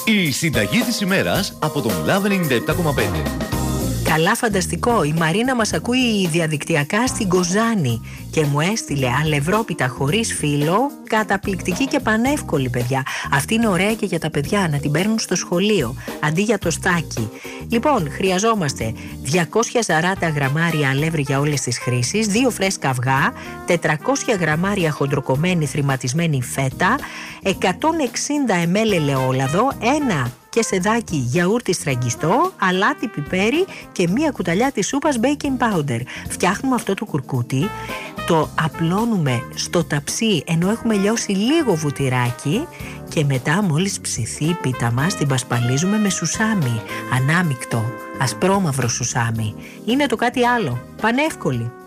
Η συνταγή της ημέρας από τον Love 97,5. Καλά, φανταστικό. Η Μαρίνα μας ακούει διαδικτυακά στην Κοζάνη και μου έστειλε αλευρόπιτα χωρίς φύλλο, καταπληκτική και πανεύκολη, παιδιά. Αυτή είναι ωραία και για τα παιδιά να την παίρνουν στο σχολείο αντί για το στάκι. Λοιπόν, χρειαζόμαστε 240 γραμμάρια αλεύρι για όλες τις χρήσεις, 2 φρέσκα αυγά, 400 γραμμάρια χοντροκομμένη θρηματισμένη φέτα, 160 ml ελαιόλαδο, 1 και σεδάκι γιαούρτι στραγγιστό, αλάτι πιπέρι και 1 κουταλιά της σούπας baking powder. Φτιάχνουμε αυτό το κουρκούτι, το απλώνουμε στο ταψί ενώ έχουμε λιώσει λίγο βουτυράκι και μετά μόλις ψηθεί η πίτα μας την πασπαλίζουμε με σουσάμι, ανάμικτο, ασπρόμαυρο σουσάμι. Είναι το κάτι άλλο, πανεύκολη.